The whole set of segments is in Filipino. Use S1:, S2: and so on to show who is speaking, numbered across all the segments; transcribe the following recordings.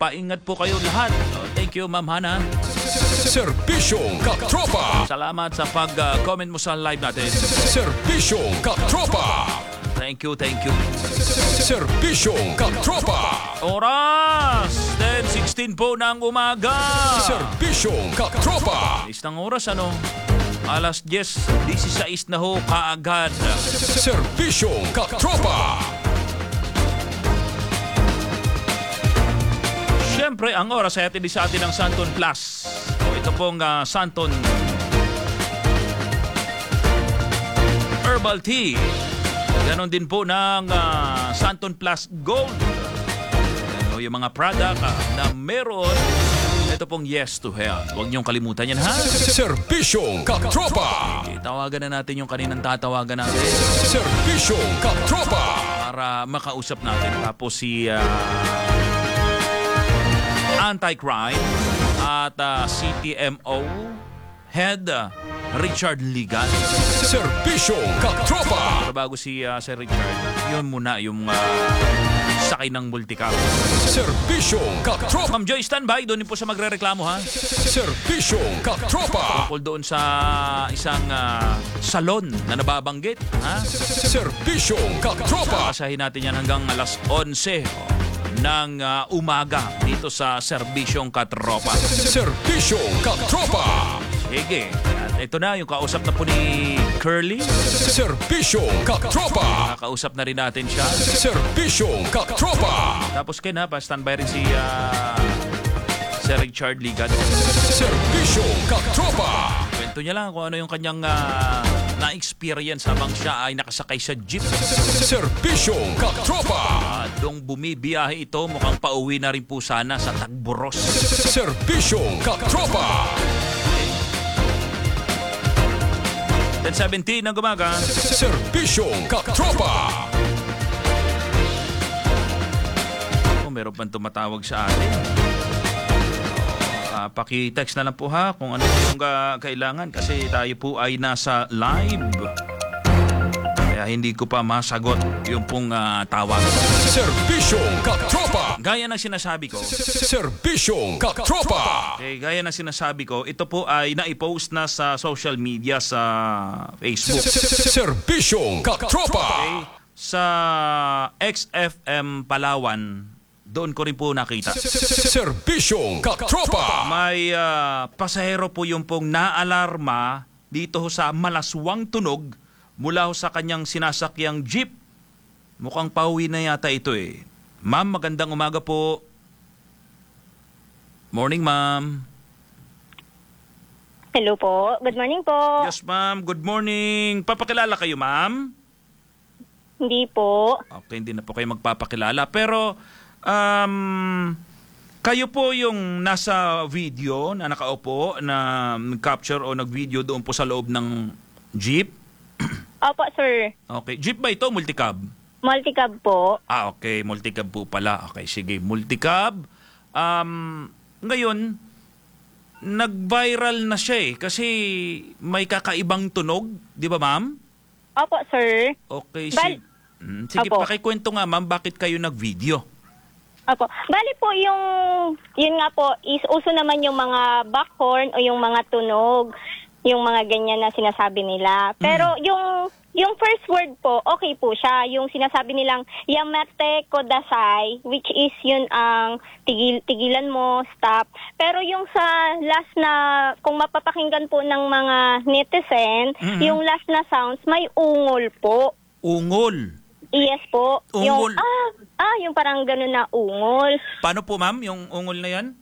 S1: Magpaingat po kayo lahat. Thank you, Ma'am Hana.
S2: Serbisyong Katropa.
S1: Salamat sa pag-comment mo sa live natin.
S2: Serbisyong Katropa.
S1: Thank you, thank you.
S2: Serbisyong Katropa.
S1: Oras! 10:16 po ng umaga.
S2: Serbisyong Katropa.
S1: Isang oras, ano? Alas 10:16 na ho kaagad.
S2: Serbisyong Katropa.
S1: Siyempre, ang oras ay atindi sa atin ng Santon Plus. Ito pong Santon Herbal Tea. Ganon din po ng Santon Plus Gold. Ano yung mga product na meron. Ito pong Yes to Health. Huwag niyong kalimutan yan, ha?
S2: Serbisyong Katropa.
S1: Okay, tawagan na natin yung kaninang tatawagan natin
S2: Serbisyong Katropa.
S1: para makausap natin. Tapos si Anti-Crime at CTMO Head Richard Ligan.
S2: Serbisyong Katropa.
S1: Pero bago si Sir Richard, yun muna yung sakay ng multicam.
S2: Serbisyong Katropa.
S1: Ma'am Joy, standby. Doon din po sa magre-reklamo, ha?
S2: Serbisyong Katropa.
S1: Tungkol doon sa isang salon na nababanggit, ha?
S2: Serbisyong Katropa.
S1: Asahin natin yan hanggang alas 11 ng umaga dito sa Serbisyong Katropa.
S2: Serbisyong Katropa.
S1: Sige. At ito na yung kausap na po ni Curly.
S2: Serbisyong Katropa.
S1: Kausap na rin natin siya.
S2: Serbisyong Katropa.
S1: Tapos Ken, pa-standby rin si Sir Richard Ligan.
S2: Serbisyong Katropa.
S1: Kwento niya lang kung ano yung kanyang na-experience habang siya ay nakasakay sa jeep.
S2: Serbisyong Katropa.
S1: Doong bumibiyahe ito, mukhang pauwi na rin po sana sa Tagboros.
S2: Serbisyong Katropa.
S1: 10:17 ng umaga.
S2: Serbisyong Katropa.
S1: Meron pang tumatawag sa atin. Paki-text na lang po, ha, kung ano yung kailangan kasi tayo po ay nasa live. Kaya hindi ko pa masagot yung pong tawag.
S2: Serbisyong Katropa.
S1: Gaya ng sinasabi ko.
S2: Serbisyong Katropa.
S1: Okay, gaya ng sinasabi ko, ito po ay naipost na sa social media sa Facebook.
S2: Serbisyong Katropa.
S1: Okay? Sa XFM Palawan, doon ko rin po nakita.
S2: Serbisyong Katropa.
S1: May pasahero po yung pong naalarma dito sa malaswang tunog mula sa kanyang sinasakyang jeep. Mukhang pauwi na yata ito eh. Ma'am, magandang umaga po. Morning, ma'am.
S3: Hello po. Good morning po.
S1: Yes, ma'am. Good morning. Papakilala kayo, ma'am?
S3: Hindi po.
S1: Okay, hindi na po kayo magpapakilala. Pero, kayo po yung nasa video na nakaupo, na capture o nag-video doon po sa loob ng jeep?
S3: Opo, sir.
S1: Okay. Jeep ba ito? Multicab?
S3: Multicab po.
S1: Okay. Multicab po pala. Okay, sige. Multicab. Ngayon, nag-viral na siya eh. Kasi may kakaibang tunog. Di ba, ma'am?
S3: Opo, sir.
S1: Okay. Sige,
S3: Opo.
S1: pakikwento nga, ma'am. Bakit kayo nag-video?
S3: Opo. Bali po yun nga po, is uso naman yung mga backhorn o yung mga tunog, yung mga ganyan na sinasabi nila. Pero yung first word po, okay po siya. Yung sinasabi nilang Yamete Kodasai, which is yun ang tigilan mo, stop. Pero yung sa last na, kung mapapakinggan po ng mga netizen, yung last na sounds, may ungol po.
S1: Ungol?
S3: Yes po.
S1: Ungol?
S3: Yung parang gano'n na ungol.
S1: Paano po, ma'am, yung ungol na yan?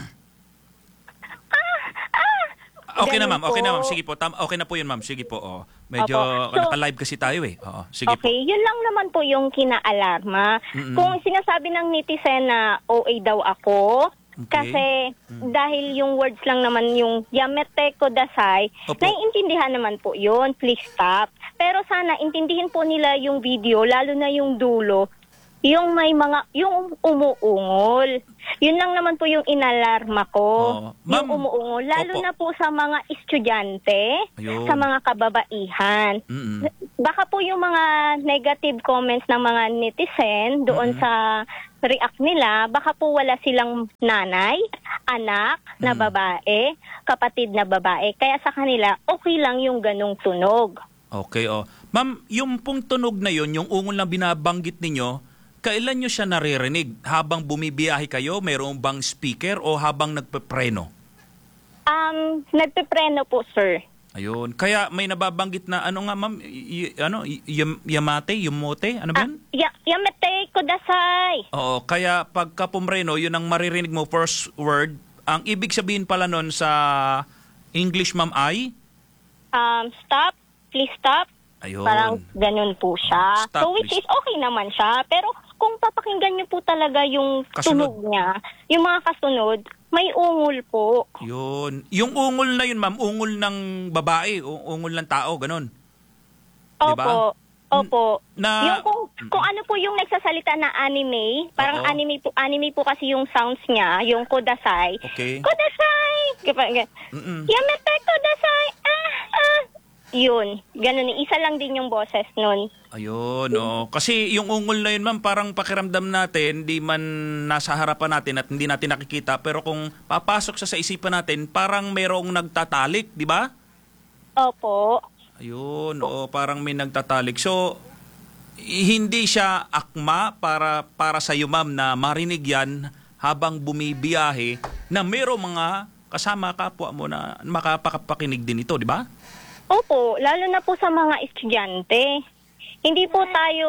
S1: Okay na, ma'am. Okay na, ma'am. Sige po. Okay na po yun, ma'am. Sige po. Oh. Medyo
S3: So,
S1: naka-live kasi tayo eh. Oo. Sige po.
S3: Okay, yun lang naman po yung kinaalarma. Kung sinasabi ng netizen na OA daw ako, kasi dahil yung words lang naman yung Yamete Kodasai,
S1: Opo.
S3: naiintindihan naman po yun. Please stop. Pero sana intindihin po nila yung video, lalo na yung dulo, yung may yung umuungol. Yun lang naman po yung inalarma ko. Yung umuungol. Lalo na po sa mga estudyante,
S1: Ayun.
S3: sa mga kababaihan. Baka po yung mga negative comments ng mga netizen doon sa react nila, baka po wala silang nanay, anak na babae, kapatid na babae. Kaya sa kanila, okay lang yung ganong tunog.
S1: Okay, oh. Ma'am, yung pong tunog na yun, yung ungol na binabanggit ninyo, kailan nyo siya naririnig? Habang bumibiyahe kayo, mayroong bang speaker o habang nagpepreno?
S3: Nagpepreno po, sir.
S1: Ayun. Kaya may nababanggit na, ano nga ma'am, yamate, yumote, ano ba yun?
S3: Yamete kudasai.
S1: Oo, kaya pagka pumreno, yun ang maririnig mo, first word. Ang ibig sabihin pala nun sa English, ma'am, ay?
S3: Stop, please stop.
S1: Ayun.
S3: Parang ganun po siya.
S1: Stop,
S3: So which
S1: please.
S3: is okay naman siya. Pero kung papakinggan niyo po talaga yung
S1: Kasunod.
S3: tunog niya, yung mga kasunod, may ungol po.
S1: Yun. Yung ungol na yun, ma'am, ungol ng babae, ungol ng tao, ganun. Diba?
S3: Opo. Opo.
S1: Na-
S3: yung kung ano po yung nagsasalita na anime, parang
S1: Oo.
S3: anime po kasi yung sounds niya, yung kodasai.
S1: Okay.
S3: Kodasai! Yamete kodasai! Yun. Ganun. Isa lang din yung boses nun.
S1: Ayun, oh. Kasi yung ungol na yun, ma'am, parang pakiramdam natin, hindi man nasa harapan natin at hindi natin nakikita, pero kung papasok sa isipan natin, parang mayroong nagtatalik, di ba?
S3: Opo.
S1: Ayun, oo, parang may nagtatalik. So, hindi siya akma para sa iyo, ma'am, na marinig yan habang bumibiyahe na mayroong mga kasama kapwa mo na makapakapakinig din ito, di ba?
S3: Opo, lalo na po sa mga estudyante. Hindi po tayo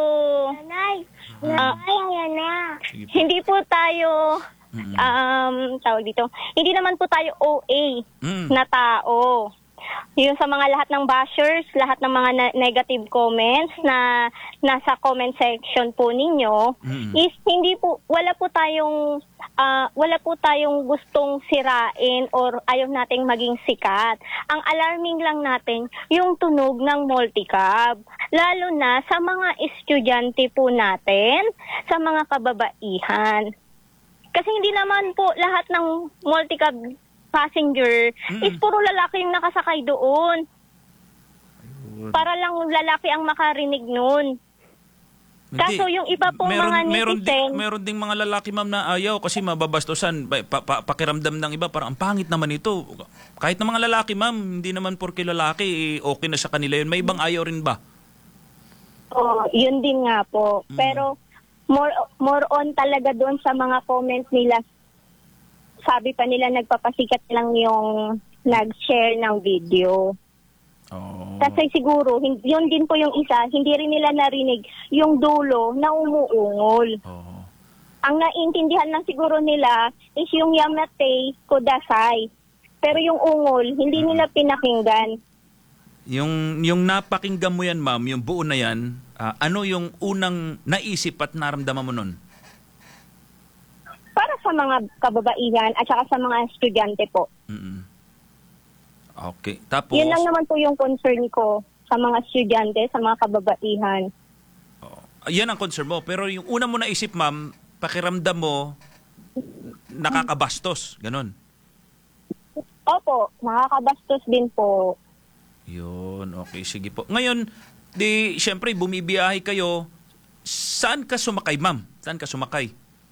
S3: hindi po tayo tawag dito. Hindi naman po tayo OA na tao. Yung sa mga lahat ng bashers, lahat ng mga negative comments na nasa comment section po ninyo is wala po tayong gustong sirain or ayaw nating maging sikat. Ang alarming lang natin yung tunog ng multicab, lalo na sa mga estudyante po natin, sa mga kababaihan. Kasi hindi naman po lahat ng multicab passenger is puro lalaki yung nakasakay doon. Para lang lalaki ang makarinig nun. Kaso yung iba pong mga netizen...
S1: Meron ding mga lalaki, ma'am, na ayaw kasi mababastusan. Pakiramdam ng iba, parang ang pangit naman ito. Kahit na mga lalaki, ma'am, hindi naman porke lalaki, okay na sa kanila yun. May ibang ayaw rin ba?
S3: Yun din nga po. Pero more on talaga doon sa mga comments nila. Sabi pa nila nagpapasikat lang yung nag-share ng video.
S1: Oh.
S3: Kasi siguro, yun din po yung isa, hindi rin nila narinig yung dulo na umuungol.
S1: Oh.
S3: Ang naintindihan lang siguro nila is yung Yamate Kudasai. Pero yung ungol, hindi nila pinakinggan.
S1: Yung napakinggan mo yan, ma'am, yung buo na yan, ano yung unang naisip at naramdaman mo nun?
S3: Para sa mga kababaihan at saka sa mga estudyante po.
S1: Okay. Tapos,
S3: Yun lang naman po yung concern ko sa mga estudyante, sa mga kababaihan.
S1: yan ang concern mo. Pero yung una mo naisip, ma'am, pakiramdam mo, nakakabastos. Ganon.
S3: Opo, nakakabastos din po.
S1: Yun. Okay, sige po. Ngayon, syempre, bumibiyahe kayo. Saan ka sumakay, ma'am? Saan ka sumakay?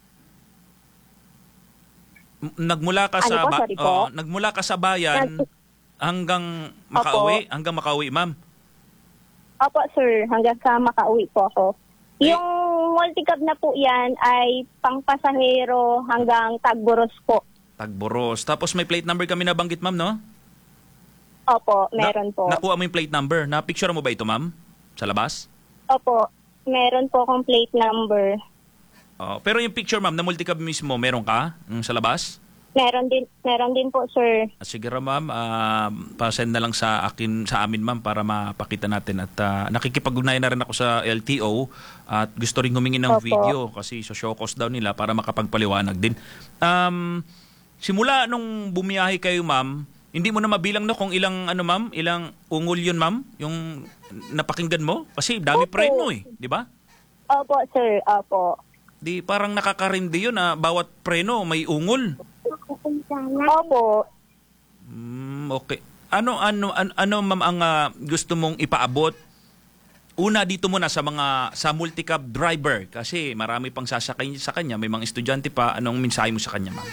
S1: Nagmula ka sa
S3: Sorry po?
S1: nagmula ka sa bayan hanggang Makauwi, ma'am.
S3: Opo, sir. Hanggang sa makauwi po ako. Yung multicab na po yan ay pangpasahero hanggang Tagboros po.
S1: Tagboros. Tapos may plate number kami nabanggit, ma'am, no?
S3: Opo, meron po.
S1: Nakuha mo yung plate number. Na-picture mo ba ito, ma'am? Sa labas?
S3: Opo, meron po akong plate number.
S1: Pero yung picture, ma'am, na multicab mismo, meron ka sa labas?
S3: Meron din po, sir.
S1: Sige ra, ma'am, pa-send na lang sa amin, ma'am, para mapakita natin. At nakikipag-ugnayan na rin ako sa LTO at gusto rin humingi ng
S3: Opo.
S1: video kasi show cause daw nila para makapagpaliwanag din. Simula nung bumiyahe kayo, ma'am, hindi mo na mabilang no kung ilang ilang ungol yun, ma'am, yung napakinggan mo? Kasi dami
S3: Opo.
S1: preno di ba?
S3: Opo, sir. Opo.
S1: Di parang nakakarindi yun na bawat preno may ungol.
S3: Opo.
S1: Okay. Ano ma'am ang gusto mong ipaabot una dito muna sa multi-cab driver kasi marami pang sasakay sa kanya, may mga estudyante pa. Anong mensahe mo sa kanya, ma'am?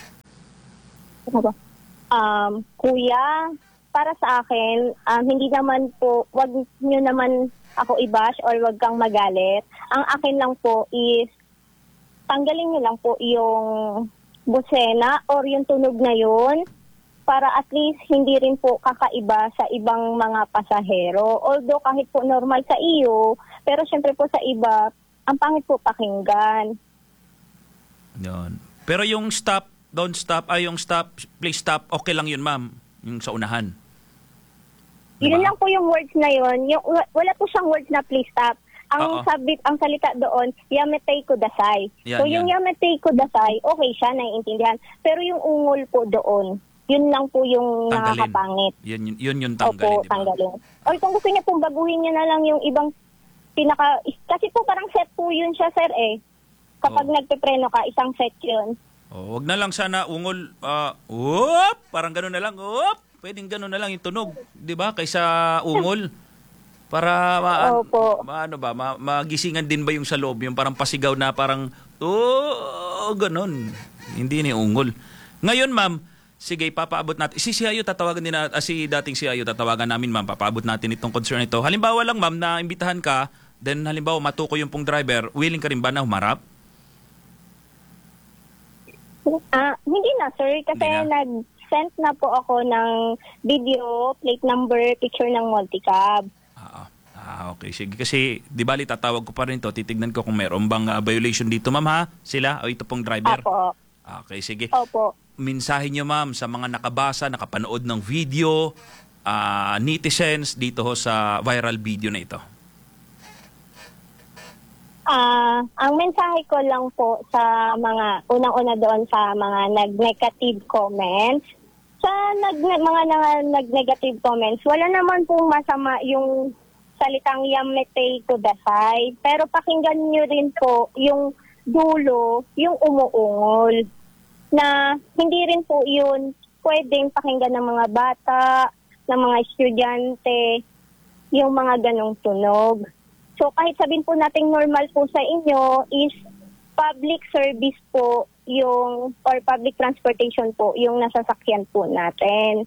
S3: Kuya, para sa akin, hindi naman po, wag nyo naman ako i-bash or wag kang magalit. Ang akin lang po is, tanggalin nyo lang po yung busena or yung tunog na yun para at least hindi rin po kakaiba sa ibang mga pasahero. Although kahit po normal sa iyo, pero syempre po sa iba, ang pangit po pakinggan.
S1: Yun. Pero yung stop, don't stop, yung stop, please stop, okay lang yun, ma'am. Yung sa unahan.
S3: Yun
S1: Diba?
S3: lang po yung words na yun. Yung, wala po siyang words na please stop. Ang
S1: Oo.
S3: ang salita doon, yametei kudasai.
S1: Yan,
S3: So yung
S1: yan.
S3: yametei kudasai, okay siya, naiintindihan. Pero yung ungol po doon, yun lang po yung
S1: Tanggalin.
S3: nakakapangit.
S1: Yun yung tanggalin,
S3: Opo,
S1: di ba?
S3: tanggalin. Or kung gusto niya pong baguhin niya na lang yung ibang kasi po parang set po yun siya, sir eh. Kapag
S1: Oo.
S3: nagpepreno ka, isang set yun.
S1: Oh, wag na lang sana ungol, parang gano'n na lang, pwedeng gano'n na lang yung tunog, 'di ba? Kaysa ungol. Para
S3: Opo.
S1: magisingan din ba yung sa loob, yung parang pasigaw na parang gano'n. Hindi ni ungol. Ngayon, ma'am, sige, papaabot natin. Si CIO tatawagan din si dating CIO tatawagan namin, ma'am. Papaabot natin itong concern ito. Halimbawa lang, ma'am, na imbitahan ka, then halimbawa matuko yung pong driver, willing ka rin ba na humarap?
S3: Hindi na, sir. Kasi
S1: Hindi na.
S3: nag-send na po ako ng video, plate number, picture ng multicab.
S1: Okay. Sige. Kasi, di bali, tatawag ko pa rin to. Titignan ko kung meron bang violation dito, ma'am, ha? Sila o ito pong driver?
S3: Opo.
S1: Okay, sige.
S3: Opo.
S1: Mensahe nyo, ma'am, sa mga nakabasa, nakapanood ng video, netizens dito ho sa viral video na ito.
S3: Ang mensahe ko lang po sa mga, unang-una doon sa mga nag-negative comments, mga nag-negative comments, wala naman pong masama yung salitang yametei kudasai, pero pakinggan nyo rin po yung dulo, yung umuungol, na hindi rin po yun pwedeng pakinggan ng mga bata, ng mga estudyante, yung mga ganong tunog. So kahit sabihin po natin normal po sa inyo is public service po yung or public transportation po yung nasasakyan po natin.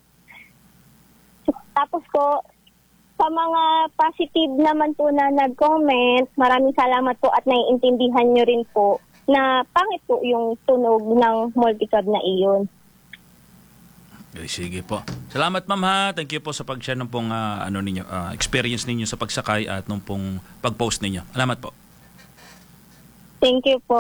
S3: Tapos po sa mga positive naman po na nag-comment, maraming salamat po at naiintindihan nyo rin po na pangit po yung tunog ng multicab na iyon.
S1: Okay, sige po. Salamat, ma'am, ha. Thank you po sa pag-share ng pong experience ninyo sa pagsakay at nung pong pag-post ninyo. Salamat po.
S3: Thank you po.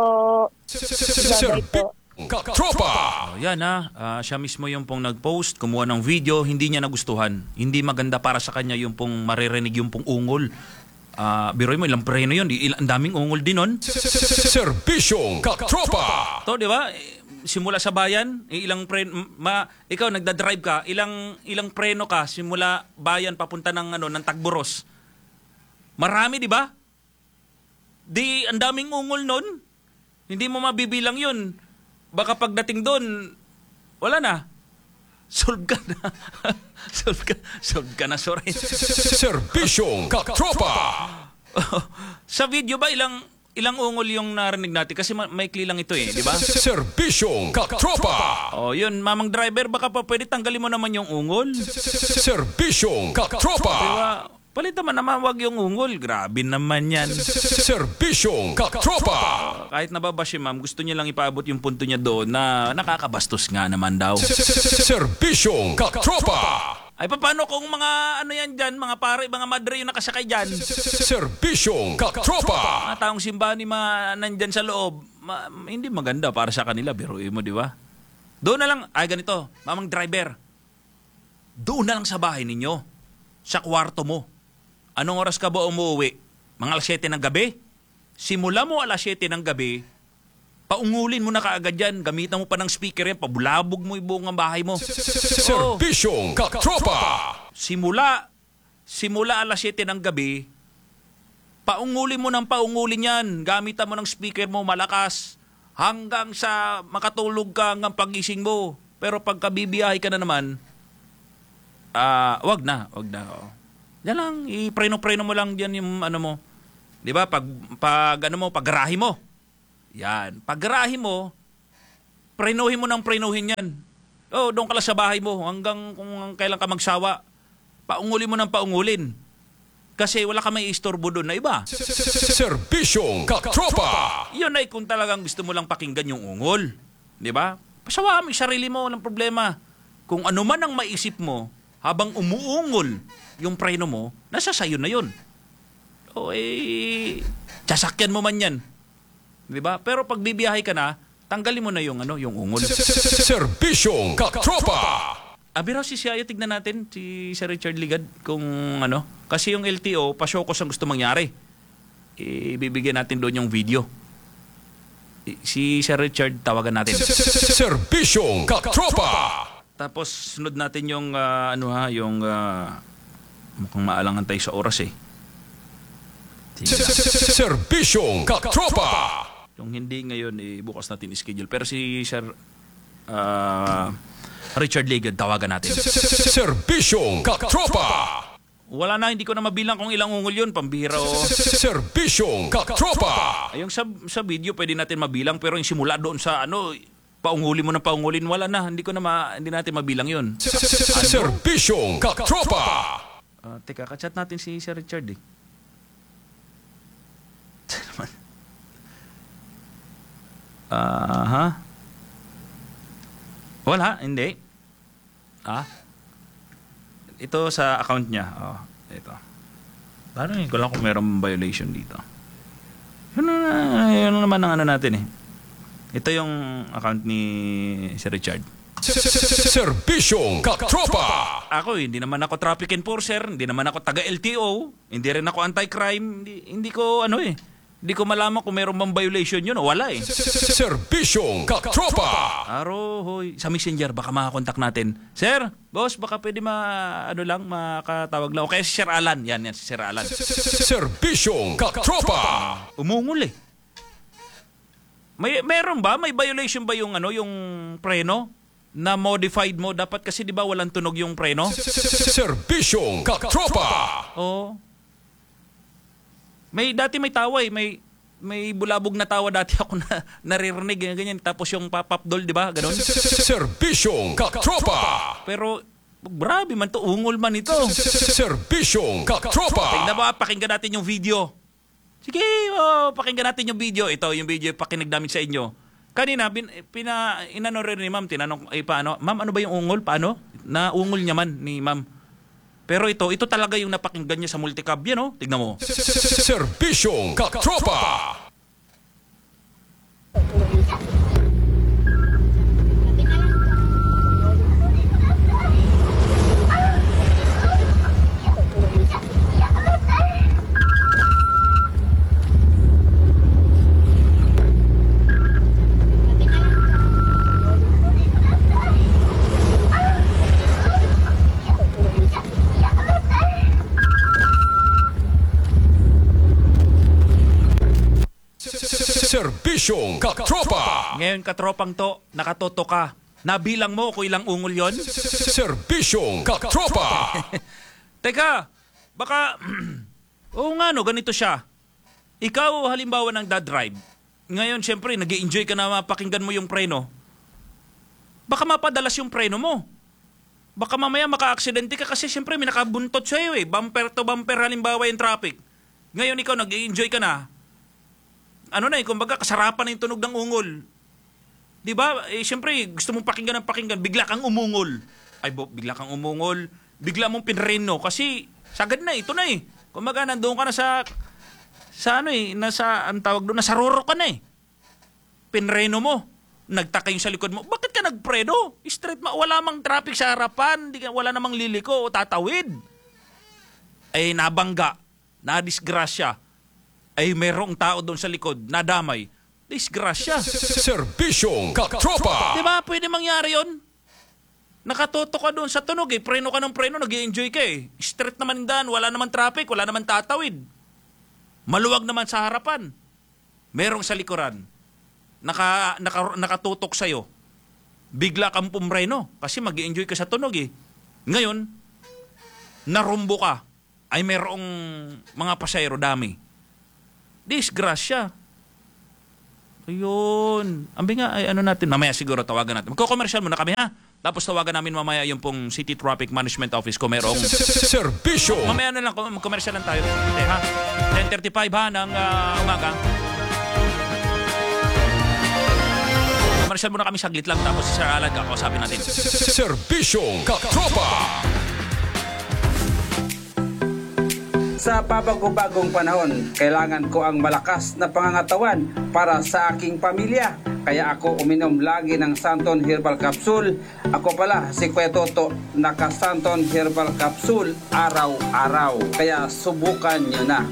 S2: Sir
S3: Bye-bye po.
S2: Katropa!
S1: Yan, ha. Siya mismo yung pong nag-post, kumuha ng video, hindi niya nagustuhan. Hindi maganda para sa kanya yung pong maririnig yung pong ungol. Biroy mo, ilang preno yun. Ang daming ungol din nun.
S2: Serbisyong Katropa!
S1: To, di ba? Simula sa bayan, ilang preno, ikaw nagda-drive ka, ilang preno ka simula bayan papunta ng Tagboros. Marami, di ba? Di ang daming ungol nun. Hindi mo mabibilang 'yun. Baka pagdating doon, wala na. Solve ka na. solve ka na, sorry.
S2: Serbisyong Katropa!
S1: Sa video ba ilang ungol yung narinig natin kasi maikli lang ito di ba?
S2: Serbisyong Katropa!
S1: Oh, yun, mamang driver, baka pa pwede tanggalin mo naman yung ungol.
S2: Serbisyong Katropa!
S1: Diba? Palitan mo naman, wag yung ungol. Grabe naman yan.
S2: Serbisyong Katropa!
S1: Kahit nababash ma'am, gusto niya lang ipaabot yung punto niya doon na nakakabastos nga naman daw.
S2: Serbisyong Katropa!
S1: Ay, paano kung mga yan dyan, mga pare, mga madre yung nakasakay dyan?
S2: Serbisyong Katropa!
S1: Mga taong simbahan ni mga nandyan sa loob, hindi maganda para sa kanila, biruin mo, di ba? Doon na lang, ganito, mamang driver, doon na lang sa bahay ninyo, sa kwarto mo. Anong oras ka ba umuwi? Mga alas 7 ng gabi? Simula mo alas 7 ng gabi, paungulin mo na kaagad yan, gamitan mo pa ng speaker yan, pabulabog mo yung buong bahay mo.
S2: Serbisyong Katropa!
S1: Simula alas 7 ng gabi, paungulin mo ng paungulin yan, gamitan mo ng speaker mo malakas, hanggang sa makatulog ka hanggang pagising mo. Pero pagka bibiyahe ka na naman, wag na. Yan lang, ipreno-preno mo lang diyan yung ano mo. 'Di ba? Paggarahe mo. Yan, paggarahe mo, prenuhin mo ng prenuhin 'yan. Oh, doon ka lang sa bahay mo hanggang kung kailan ka magsawa. Paungulin mo ng paungulin. Kasi wala ka may istorbo doon na iba.
S2: Serbisyong katropa.
S1: Yun ay kung talagang gusto mo lang pakinggan yung ungol. Di ba? Pasawa mo yung sarili mo, walang problema. Kung ano man ang maisip mo, habang umuungol yung preno mo, nasa sayo na yun. O sasakyan mo man yan. Di ba? Pero pag bibiyahe ka na, tanggalin mo na yung ungol.
S2: Serbisyong katropa.
S1: Abi raw si Siayo, tignan natin, si Sir Richard Ligad, kung kasi yung LTO, pasyokos ang gusto mangyari. Ibibigyan natin doon yung video. Si Sir Richard, tawagan natin.
S2: Serbisyong katropa.
S1: Tapos, sunod natin yung, mukhang maalangan tayo sa oras eh.
S2: Serbisyong katropa.
S1: Yung hindi ngayon, bukas natin schedule. Pero si Sir Richard Ligad, tawagan natin.
S2: Serbisyong katropa.
S1: Wala na, hindi ko na mabilang kung ilang ungol yun, pambihira o.
S2: Serbisyong katropa.
S1: Yung sa video, pwede natin mabilang, pero yung simula doon sa paungulin mo ng paungulin, wala na, hindi natin mabilang yun.
S2: Serbisyong katropa.
S1: Teka, kachat natin si Sir Richard eh. Wala, hindi. Ito sa account niya. Ito. Parang ko lang kung mayroong violation dito. Yun naman ang natin eh. Ito yung account ni Sir Richard.
S2: Serbisyong katropa.
S1: Ako, hindi naman ako traffic enforcer, hindi naman ako taga-LTO, hindi rin ako anti-crime, hindi ko hindi ko malaman kung mayroong bang violation yun o wala eh.
S2: Serbisyong katropa.
S1: Hoy, sa Messenger baka makakontak natin. Sir, boss, baka pwede makatawag lang. Okay, si Sir Alan. Yan si Sir Alan.
S2: Serbisyong katropa.
S1: Umungol eh. Meron ba? May violation ba yung preno na modified mo? Dapat kasi 'di ba walang tunog yung preno?
S2: Serbisyong katropa.
S1: Oo. Dati may tawa eh, may bulabog na tawa dati ako na naririnig ganyan, tapos yung papapdol, 'di ba? Ganon.
S2: Serbisyong katropa.
S1: Pero grabe man to, ungol man ito.
S2: Serbisyong katropa.
S1: Tingnan mo, pakinggan natin yung video. Sige, pakinggan natin yung video. Ito, yung video pakinig namin sa inyo. Kanina, inano rin ni ma'am, tinanong, paano? Ma'am, ano ba yung ungol? Paano? Naungol niya man ni ma'am. Pero ito talaga yung napakinggan niya sa multicab. Yan, tignan mo.
S2: Serbisyong katropa. Serbisyong katropa.
S1: Ngayon, katropang to, nakatoto ka. Nabilang mo kung ilang ungol yon?
S2: Serbisyong katropa.
S1: Teka, baka, ganito siya. Ikaw, halimbawa ng dad-drive. Ngayon, siyempre, nag-i-enjoy ka na mapakinggan mo yung preno. Baka mapadalas yung preno mo. Baka mamaya maka-aksidente ka kasi siyempre may nakabuntot sa'yo eh. Bumper to bumper halimbawa yung traffic. Ngayon, ikaw, nag-i-enjoy ka na. Kumbaga, kasarapan na yung tunog ng ungol. Di ba? Siyempre, gusto mong pakinggan ng pakinggan, bigla kang umungol. Bigla kang umungol, bigla mong pinreno. Kasi, sagad na, ito na eh. Kumbaga, nandoon ka na ang tawag doon, nasa roro ka na eh. Pinreno mo. Nagtaka yung sa likod mo. Bakit ka nagpreno? Straight, wala mang traffic sa harapan, wala namang liliko o tatawid. Nabangga, nadisgrasya. Merong tao doon sa likod, nadamay. Disgrasya.
S2: Serbisyong katropa.
S1: Di ba? Pwede mangyari yon. Nakatoto ka doon sa tunog eh. Preno ka ng preno, nag-i-enjoy ka eh. Straight naman daan, wala naman traffic, wala naman tatawid. Maluwag naman sa harapan. Merong sa likuran. Nakatutok sa'yo. Bigla kang pumreno kasi mag-i-enjoy ka sa tunog eh. Ngayon, narumbo ka. ay mayroong mga pasahero dami. Disgrasya. Ayun. Ambi nga, ay ano natin, mamaya siguro tawagan natin. Magko-commercial muna kami ha. Tapos tawagan namin mamaya yung pong City Traffic Management Office ko mayroong...
S2: Serbisyo.
S1: Mamaya na lang, mag-commercial lang tayo. Okay, ha? 10:35 ha ng umaga. Commercial muna kami saglit lang tapos si Sir Alan kakausapin natin.
S2: Serbisyong Katropa.
S4: Sa pabago-bagong panahon, kailangan ko ang malakas na pangangatawan para sa aking pamilya. Kaya ako uminom lagi ng Santon Herbal Capsule. Ako pala si Kuya Toto, naka Santon Herbal Capsule araw-araw. Kaya subukan nyo na.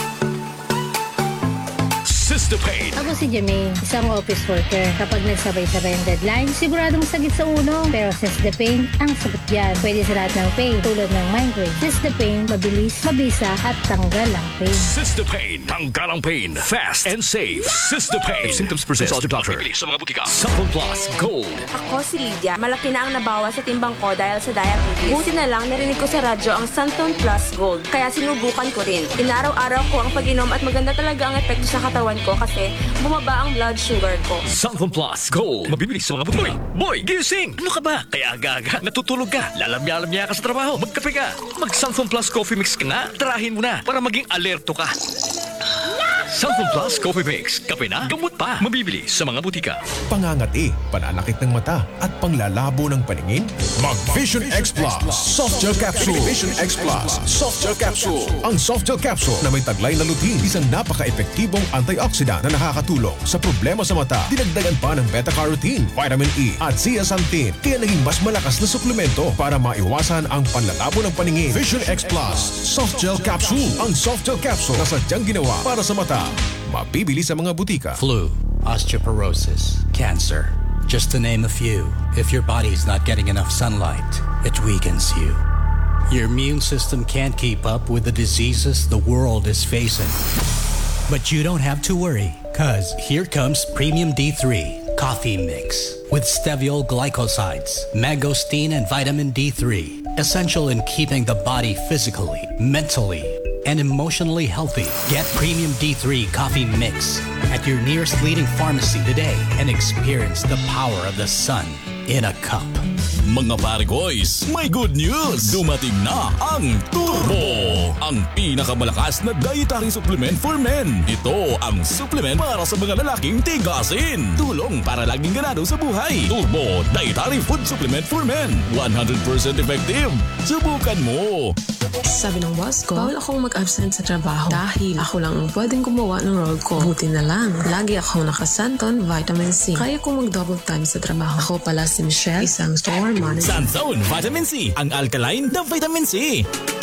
S2: System-Pain.
S5: Ako si Jamie, isang office worker. Kapag nagsabay-sabay ang deadline, siguradong sakit sa ulo. Pero System-Pain, ang sagot yan. Pwede sa lahat ng pain, tulad ng migraine. System-Pain, mabilis, mabisa, at tanggal ang pain.
S2: System-Pain. Tanggal ang pain. Fast and safe. System-Pain. If symptoms persist, consult your doctor. Bibili sa mga butika. Santon Plus Gold.
S6: Ako si Lydia. Malaki na ang nabawas sa timbang ko dahil sa diabetes. Buti na lang narinig ko sa radyo ang Santon Plus Gold. Kaya sinubukan ko rin. Inaraw-araw ko ang pag-inom at maganda talaga ang epekto sa katawan ko kasi bumaba ang blood sugar ko.
S2: Santon Plus Gold. Mabibili sa mga butika. Boy, gising! Ano ka ba? Kaya aga-aga, natutulog ka. Lalamya-lamya ka sa trabaho. Magkape ka. Mag-Santon Plus Coffee Mix ka nga. Tarahin mo na para maging alerto ka. Santon Plus Coffee Mix. Kape na, gamot pa. Mabibili sa mga butika.
S7: Pangangati, pananakit ng mata at panglalabo ng paningin? Mag Vision X Plus Soft Gel Capsule. Vision X Plus Soft Gel Capsule. Ang Soft Gel Capsule na may taglay na lutein, isang napaka-epektibong antioxidant na nakakatulong sa problema sa mata. Dinagdagan pa ng beta-carotene, vitamin E at zeaxanthin, kaya naging mas malakas na suplemento para maiwasan ang panlalabo ng paningin. Vision X Plus Soft Gel Capsule. Ang Soft Gel Capsule na sadyang ginawa para sa mata. Mabibili sa mga butika.
S8: Flu, osteoporosis, cancer. Just to name a few. If your body's not getting enough sunlight, it weakens you. Your immune system can't keep up with the diseases the world is facing. But you don't have to worry, cause here comes Premium D3 Coffee Mix with steviol glycosides, mangosteen, and vitamin D3. Essential in keeping the body physically, mentally, and emotionally healthy. Get Premium D3 Coffee Mix at your nearest leading pharmacy today and experience the power of the sun in a cup.
S9: Mga pare-boys, may good news! Dumating na ang Turbo! Ang pinakamalakas na dietary supplement for men. Ito ang supplement para sa mga lalaking tigasin. Tulong para laging ganado sa buhay. Turbo Dietary Food Supplement for Men. 100% effective. Subukan mo!
S10: Sabi ng boss ko, bawal akong mag-absent sa trabaho dahil ako lang ang pwedeng gumawa ng role ko. Buti na lang, lagi akong nakasanton vitamin C. Kaya kong mag-double time sa trabaho. Ako pala si Michelle, isang store manager.
S9: Sanzone Vitamin C, ang alkaline na vitamin C.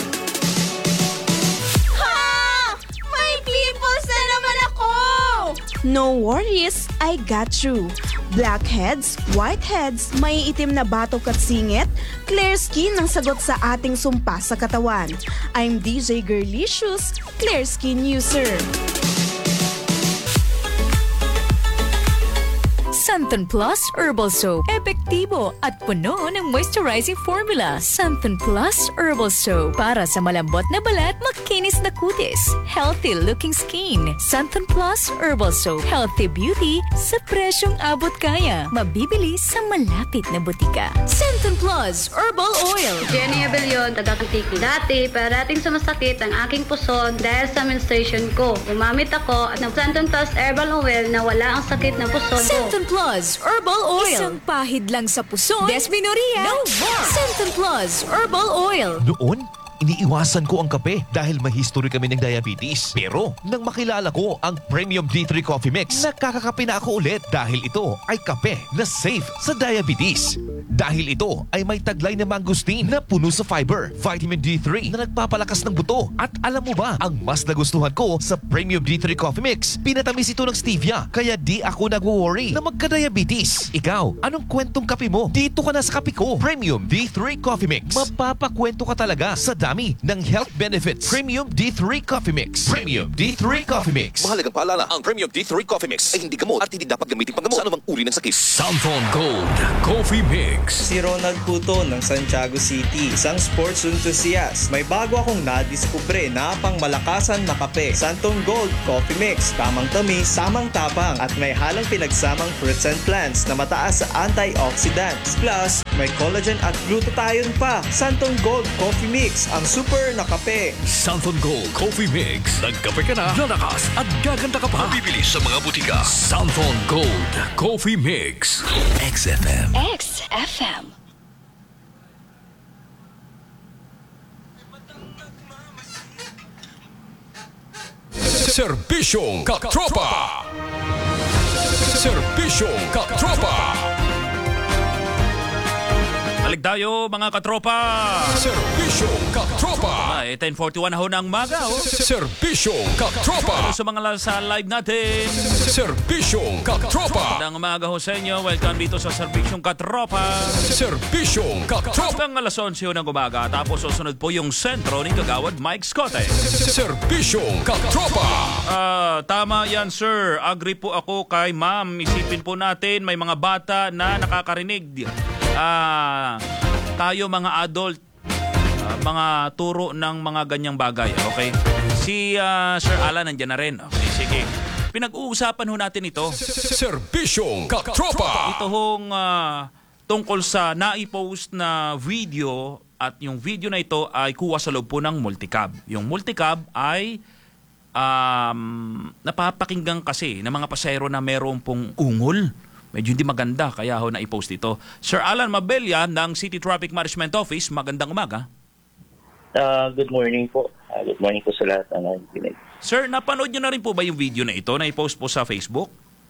S6: May pimples na naman ako!
S11: No worries, I got you. Blackheads, whiteheads, may itim na batok at singit, clear skin ang sagot sa ating sumpa sa katawan. I'm DJ Girlicious, clear skin user.
S12: Santon Plus Herbal Soap. Epektibo at puno ng moisturizing formula. Santon Plus Herbal Soap. Para sa malambot na balat, makinis na kutis. Healthy looking skin. Santon Plus Herbal Soap. Healthy beauty sa presyong abot kaya. Mabibili sa malapit na butika. Santon Plus Herbal Oil.
S13: Jenny Abelion, taga-Kutiki. Dati, parating sumasakit ang aking puson dahil sa menstruation ko. Gumamit ako at ng Santon Plus Herbal Oil na wala ang sakit ng puson ko.
S12: Santon Plus Herbal Oil. Isang pahid lang sa puson. Desmenoria. No more. Santon Plus Herbal Oil.
S14: Noon, iniiwasan ko ang kape dahil may history kami ng diabetes. Pero nang makilala ko ang Premium D3 Coffee Mix, nakakakape na ako ulit dahil ito ay kape na safe sa diabetes. Dahil ito ay may taglay na mangosteen na puno sa fiber, vitamin D3 na nagpapalakas ng buto. At alam mo ba, ang mas nagustuhan ko sa Premium D3 Coffee Mix, pinatamis ito ng stevia, kaya di ako nag-worry na magka-diabetes. Ikaw, anong kwentong kape mo? Dito ka na sa kape ko. Premium D3 Coffee Mix. Mapapakwento ka talaga sa dami ng health benefits. Premium D3 Coffee Mix. Premium D3 Coffee Mix.
S15: Mahalagang paalala, ang Premium D3 Coffee Mix ay hindi gamot at hindi dapat gamitin panggamot sa anumang uri ng sakit.
S2: Santon Gold Coffee Mix.
S9: Mix.
S15: Si Ronald Puto ng Santiago City, isang sports enthusiast. May bago akong nadiskubre na pang malakasan na kape. Santon Gold Coffee Mix. Tamang tamis, samang tapang at may halang pinagsamang fruits and plants na mataas sa antioxidants. Plus, may collagen at glutathione pa. Santon Gold Coffee Mix, ang super na kape.
S2: Santon Gold Coffee Mix. Nagkape ka na, lalakas at gaganda ka pa. Mabibili sa mga butika. Santon Gold Coffee Mix. XFM.
S12: XFM.
S7: Serbisyong Katropa! Serbisyong Katropa!
S1: Balik tayo mga katropa!
S7: Serbisyong Katropa!
S1: Ay, 10:41 na ho ng maga.
S7: Serbisyong Katropa!
S1: Sa mga sa live natin.
S7: Serbisyong Katropa!
S1: Magandang umaga ho sa inyo. Welcome dito sa Serbisyong Katropa.
S7: Serbisyong Katropa!
S1: Hanggang alas 11 ng umaga. Tapos susunod po yung sentro ni Kagawad Mike Scote.
S7: Serbisyong Katropa!
S1: Tama yan, sir. Agree po ako kay ma'am. Isipin po natin may mga bata na nakakarinig. Tayo mga adult, mga turo ng mga ganyang bagay. Okay? Si Sir Alan nandiyan na rin. Okay, sige. Pinag-uusapan ho natin ito.
S7: Serbisyong Katropa!
S1: Ito hong tungkol sa naipost na video at yung video na ito ay kuha sa loob po ng multicab. Yung multicab ay napapakinggan kasi ng mga pasahero na meron pong ungol. Medyo hindi maganda, kaya ho na-post ito. Sir Alan Mabella ng City Traffic Management Office, magandang umaga.
S16: Good morning po. Good morning po sa lahat.
S1: Sir, napanood nyo na rin po ba yung video na ito na i-post po sa Facebook?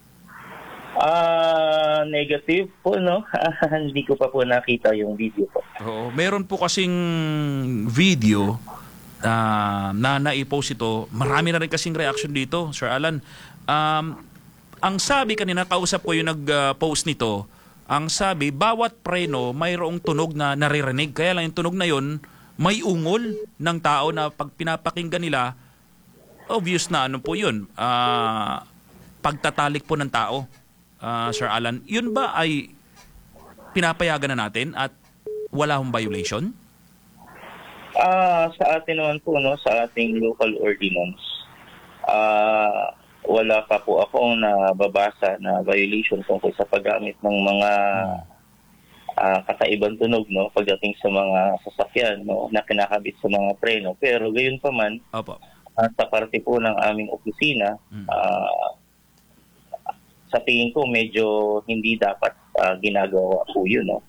S16: Negative po, no? Hindi ko pa po nakita yung video po.
S1: Oo, meron po kasing video na na-post ito. Marami na rin kasing reaction dito, Sir Alan. Ang sabi kanina, kausap ko yung nag-post nito, ang sabi, bawat preno mayroong tunog na naririnig. Kaya lang yung tunog na yon may ungol ng tao na pag pinapakinggan nila, obvious na ano po yun, pagtatalik po ng tao, Sir Alan. Yun ba ay pinapayagan na natin at wala hong violation?
S16: Sa atin naman po, no, sa ating local ordinance, wala pa po akong nababasa na violation tungkol sa paggamit ng mga kakaibang tunog, no, pagdating sa mga sasakyan, no, na kinakabit sa mga preno. Pero gayon pa man, sa parte po ng aming opisina, sa tingin ko medyo hindi dapat ginagawa po yun, no.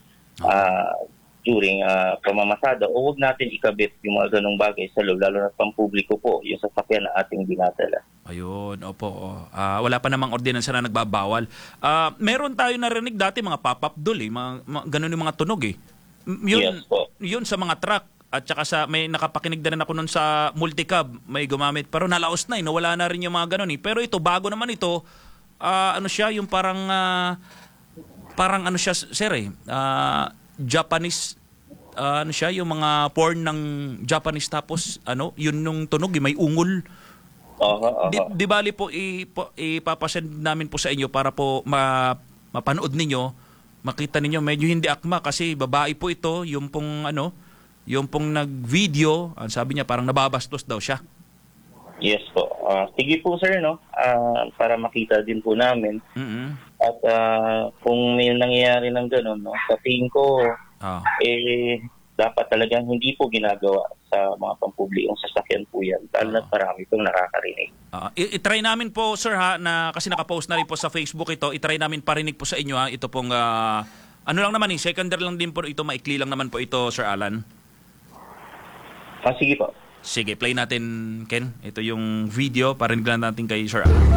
S16: During pamamasada, o huwag natin ikabit yung mga ganong bagay sa loob, lalo na pampubliko po, yung sasakyan na ating dinadala.
S1: Ayun, opo. Wala pa namang ordinansa na nagbabawal. Meron tayo narinig dati mga pop-up doll, mga ganun yung mga tunog eh.
S16: Yes po.
S1: Yun sa mga truck at saka sa may nakapakinig na rin ako nun sa multicab, may gumamit. Pero nalaos na nawala na rin yung mga ganun eh. Pero ito, bago naman ito, ano siya, yung parang ano siya, sir eh, Japanese, ano siya, yung mga porn ng Japanese, tapos ano, yun nung tunog, may ungol. Di bali po ipapasend namin po sa inyo para po mapanood ninyo, makita ninyo, medyo hindi akma kasi babae po ito, yung pong ano, yung pong nag-video, sabi niya parang nababastos daw siya.
S16: Yes po. Sige po sir, no, para makita din po namin. At kung may nangyayari ng gano'n, no, sa tingin ko, dapat talagang hindi po ginagawa sa mga pampublikong sasakyan po yan. Dahil na marami pong nakakarinig.
S1: I-try namin po, sir, ha, na kasi nakapost na rin po sa Facebook ito, i-try namin parinig po sa inyo, ha, ito pong, ano lang naman, secondary lang din po ito, maikli lang naman po ito, Sir Alan.
S16: Sige po.
S1: Sige, play natin, Ken. Ito yung video, parinig lang natin kay Sir Alan.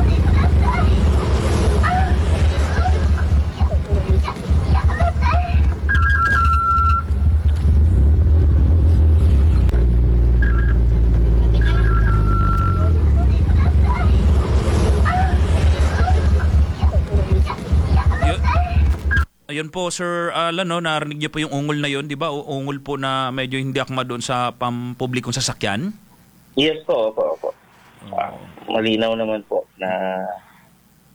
S1: Ayun po, Sir Alan, no, narinig niyo po yung ungol na yun, di ba? Ungol po na medyo hindi akma doon sa pampublikong sasakyan?
S16: Yes po, opo. Malinaw naman po na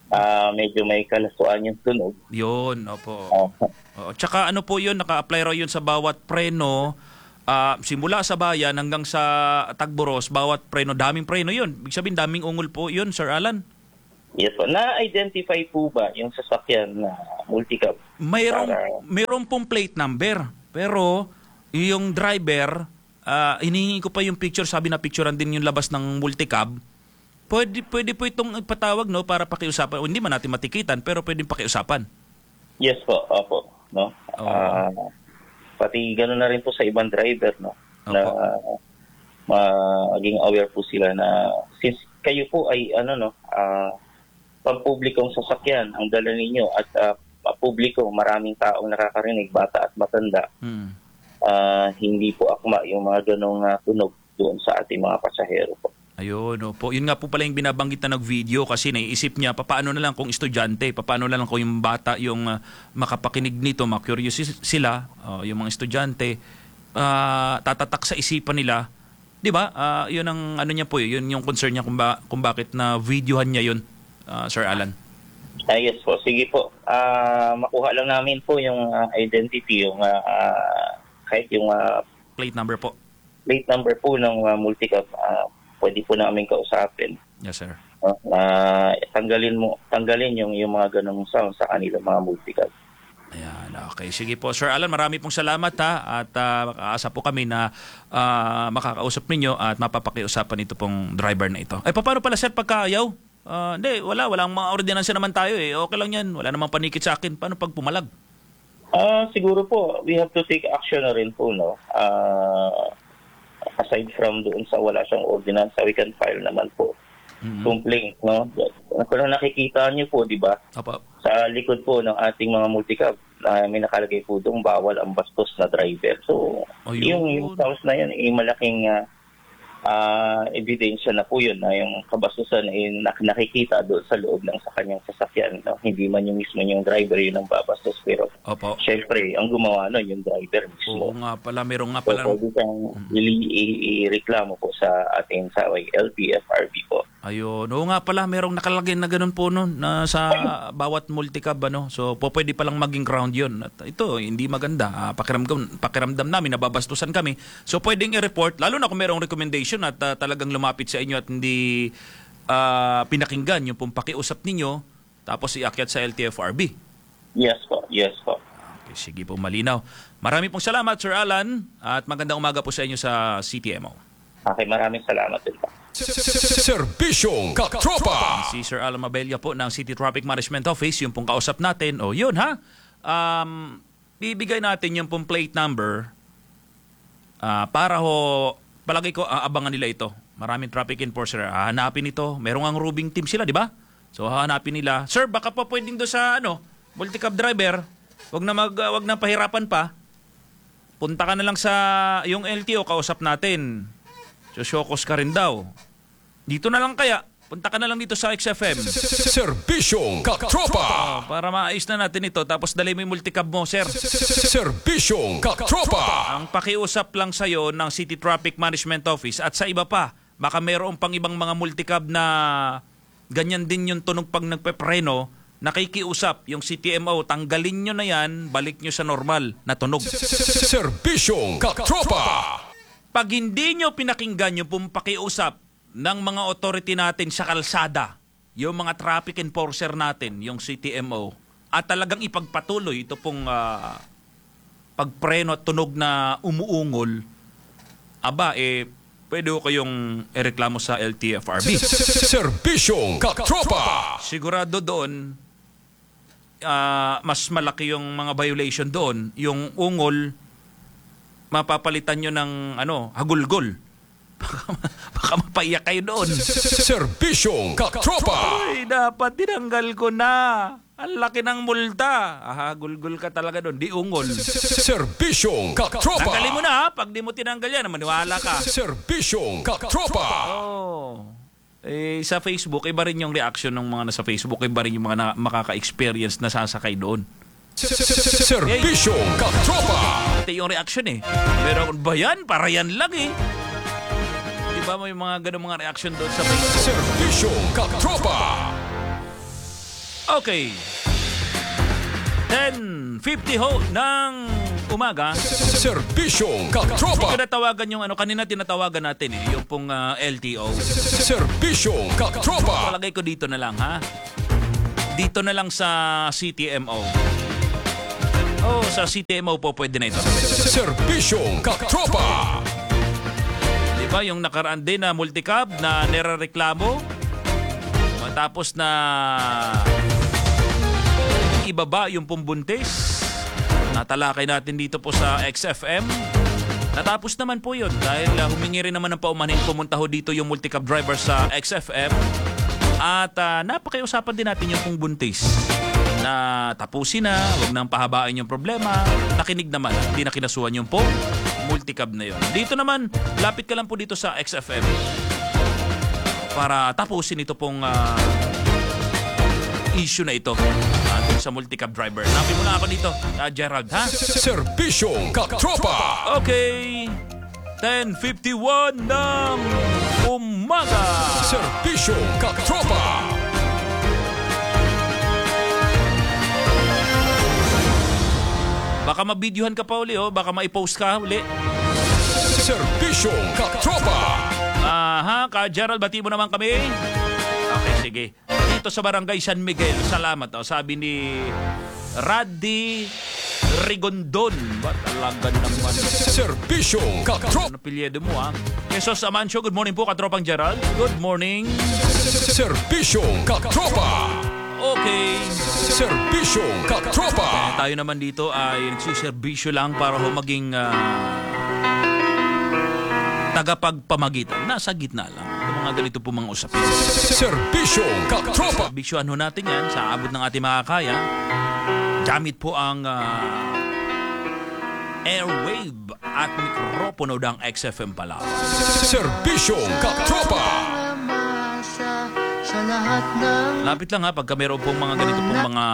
S16: medyo may kalasuan yung tunog.
S1: Yun, opo. Tsaka ano po yun, naka-apply raw yun sa bawat preno, simula sa bayan hanggang sa Tagboros, bawat preno, daming preno yun. Ibig sabihin, daming ungol po yun, Sir Alan.
S16: Yes po. Na-identify po ba yung sasakyan na multicab?
S1: Mayroon pong plate number. Pero yung driver, hinihingi ko pa yung picture, sabi na picturean din yung labas ng multicab. Pwede po itong ipatawag, no, para pakiusapan. O, hindi man natin matikitan, pero pwedeng pakiusapan.
S16: Yes po, opo. No? Pati gano'n na rin po sa ibang driver, no? Na maging aware po sila na since kayo po ay pampublikong sasakyan ang dala ninyo at publiko, maraming taong nakakarinig, bata at matanda. Hindi po akma yung mga ganong tunog doon sa ating mga pasahero po.
S1: Ayun, po. Yun nga po pala yung binabanggit na nag-video kasi naiisip niya, paano na lang kung estudyante, paano na lang kung yung bata yung makapakinig nito, ma-curious sila, yung mga estudyante, tatatak sa isipan nila. Di ba? Yun ang ano niya po, yun yung concern niya kung bakit na videohan niya yun, Sir Alan.
S16: Yes po, sige po. Makuha lang namin po yung identity, yung kahit yung
S1: plate number po.
S16: Plate number po ng multicab, pwede po namin kausapin.
S1: Yes, sir.
S16: Tanggalin yung mga ganong sound sa kanilang mga multicab.
S1: Ayan, okay. Sige po, Sir Alan, marami pong salamat at aasa po kami na makakausap ninyo at mapapakiusapan ito pong driver na ito. Paano pala, sir, pagka ayaw? Hindi, walang mga ordinansya naman tayo eh. Okay lang yan, wala namang panikit sa akin. Paano pag pumalag?
S16: Siguro po, we have to take action na rin po, no? Aside from doon sa wala siyang ordinance, we can file naman po complaint, no? Kung nakikita niyo po, di ba? Sa likod po ng ating mga multicab, may nakalagay po doon bawal ang bastos na driver. So, yung sounds na yun, malaking ebidensya na po yun na yung kabastusan ay nakikita doon sa loob ng sa kanyang sasakyan. No? Hindi man yung mismo yung driver yun ang babastos, pero syempre, ang gumawa nun yung driver mismo.
S1: Oo nga pala, meron nga pala.
S16: So, pwede kang i-reklamo po sa ating sa LTFRB po.
S1: Ayun. Oo nga pala, merong nakalagay na ganun po nun na sa bawat multicab. So, pwede palang maging ground yun. At ito, hindi maganda. Pakiramdam namin, nababastusan kami. So, pwedeng i-report, lalo na kung merong recommendation at talagang lumapit sa inyo at hindi pinakinggan yung pong pakiusap ninyo, tapos iakyat sa LTFRB.
S16: Yes po, yes po.
S1: Okay, sige po, malinaw. Marami pong salamat, Sir Alan, at magandang umaga po sa inyo sa CTMO.
S16: Okay, maraming salamat din po.
S7: Serbisyong Katropa.
S1: Si Sir Alan Mabella po ng City Traffic Management Office, yung pong kausap natin. O yun ha, bibigay natin yung pong plate number para palagi ko abangan nila ito. Maraming traffic enforcer, hahanapin ito. Merong ang roving team sila, di ba? So hahanapin nila. Sir, baka pa pwedeng doon sa multicab driver, wag na pahirapan pa. Punta ka na lang sa yung LTO, kausap natin. Shoshokos ka rin daw. Dito na lang kaya. Punta ka na lang dito sa XFM.
S7: Serbisyong Katropa.
S1: Para maayos na natin ito. Tapos dali mo yung multicab mo, sir.
S7: Serbisyong Katropa.
S1: Ang pakiusap lang sa'yo ng City Traffic Management Office at sa iba pa, baka mayroon pang ibang mga multicab na ganyan din yung tunog pag nagpepreno, nakikiusap yung CTMO, tanggalin nyo na yan, balik nyo sa normal na tunog.
S7: Serbisyong Katropa.
S1: Pag hindi nyo pinakinggan yung pumpakiusap ng mga authority natin sa kalsada, yung mga traffic enforcer natin, yung CTMO, at talagang ipagpatuloy ito pong pagpreno at tunog na umuungol, pwede ko kayong ireklamo sa LTFRB.
S7: Serbisyong Katropa.
S1: Sigurado doon, mas malaki yung mga violation doon. Yung ungol, mapapalitan nyo ng hagulgol. Baka mapaiyak kayo doon.
S7: Serbisyong Katropa.
S1: Ay, dapat tinanggal ko na. Ang laki ng multa. Hagulgol ka talaga doon, di ungol.
S7: Serbisyong Katropa.
S1: Tanggalin mo na, pag di mo tinanggal yan, maniwala ka.
S7: Serbisyong Katropa.
S1: Sa Facebook, iba rin yung reaction ng mga nasa Facebook, iba rin yung mga makaka-experience na sasakay doon.
S7: Serbisyong Katropa.
S1: Ito yung reaction Pero ba yan? Para yan lang Diba may mga ganong mga reaction doon sa Facebook?
S7: Serbisyong Katropa.
S1: Okay. 10:50 ho ng umaga.
S7: Serbisyong katropa.
S1: Hindi ko natawagan yung kanina tinatawagan natin yung pong LTO.
S7: Serbisyong katropa.
S1: Palagay ko dito na lang, ha? Dito na lang sa CTMO. Sa CTMO po pwede na ito.
S7: Serbisyong katropa.
S1: Diba yung nakaraan din na multicab na nirereklamo matapos na ibaba yung pumbuntis. Natalakay natin dito po sa XFM. Natapos naman po yun dahil humingi rin naman ng paumanhin pumunta ho dito yung multicab driver sa XFM. At napakiusapan din natin yung pumbuntis na tapusin na, huwag nang pahabain yung problema. Nakinig naman, hindi na kinasuhan yung pong multicab na yun. Dito naman, lapit ka lang po dito sa XFM para tapusin ito pong issue na ito sa multicab driver. Napin mo na ako dito, Gerald, ha?
S7: Serbisyong katropa.
S1: Okay. 10:51 ng umaga.
S7: Serbisyong katropa.
S1: Baka mabidyohan ka pa uli, baka maipost ka uli.
S7: Serbisyong katropa.
S1: Ka Gerald, bati mo naman kami. Okay, sige. Dito sa Barangay San Miguel, salamat. Sabi ni Raddy Rigondon. Ba talaga naman?
S7: Serbisyong katropa.
S1: Ano pilyedo mo, ha? Jesus Amancio, good morning po, katropang Gerald. Good morning.
S7: Serbisyong katropa.
S1: Okay.
S7: Serbisyong katropa.
S1: Tayo naman dito ay nagsiservisyo lang para maging tagapagpamagitan. Nasa gitna lang. Yung mga ganito po mga usapin.
S7: Serbisyong katropa.
S1: Servisyohan ho natin yan sa abot ng ating makakaya. Gamit po ang airwave at mikropono ng XFM pala.
S7: Serbisyong katropa.
S1: Lapit lang, ha, pagka meron pong mga ganito pong mga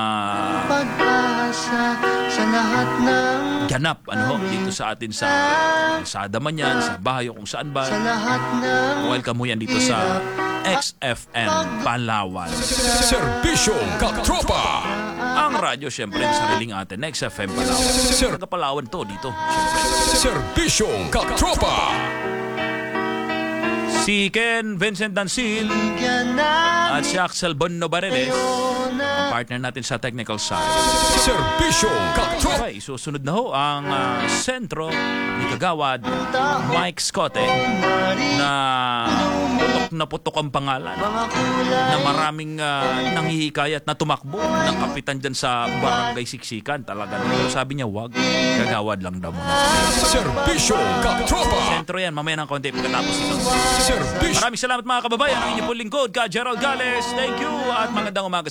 S1: ganap dito sa atin sa man yan, sa bahay o kung saan ba. Welcome mo yan dito sa XFM Palawan.
S7: Serbisyong katropa.
S1: Ang radyo, syempre, sariling atin, XFM Palawan. Taga Palawan to dito, syempre.
S7: Serbisyong katropa.
S1: Si Ken Vincent Dancil at si Axel Bonno Bareles, ang partner natin sa technical side.
S7: Serbisyong katropa.
S1: Okay, susunod na ho ang sentro ni Kagawad Mike Scote na putok ang pangalan na maraming nanghihikayat na tumakbo ng kapitan dyan sa Barangay Siksikan. Talaga. Pero sabi niya, wag, Kagawad lang daw muna.
S7: Serbisyong katropa.
S1: Sentro yan, mamaya ng konti pagkatapos ito. Maraming salamat mga kababayan. Ang inyong pong lingkod, Ka Gerald Gales. Thank you at magandang umaga.